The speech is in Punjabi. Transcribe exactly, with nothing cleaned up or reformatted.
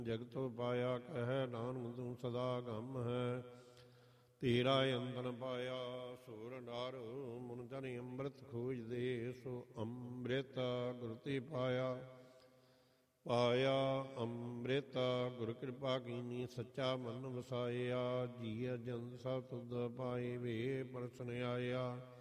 ਜਗਤ ਪਾਇਆ ਕਹਿ ਨਾਨਕ ਤੂੰ ਸਦਾ ਗਮ ਹੈ। ਤੇਰਾ ਅੰਤਨ ਪਾਇਆ ਸੂਰ ਨਾਰ ਮੁਨ ਜਨ ਅੰਮ੍ਰਿਤ ਖੋਜਦੇ ਸੋ ਅੰਮ੍ਰਿਤ ਗੁਰ ਤੇ ਪਾਇਆ। ਪਾਇਆ ਅੰਮ੍ਰਿਤ ਗੁਰ ਕਿਰਪਾ ਕੀਨੀ ਸੱਚਾ ਮਨ ਵਸਾਇਆ। ਜੀਅ ਜੰਤ ਸਭ ਤੁਧ ਪਾਏ ਵੇ ਪਰਸਨ ਆਇਆ।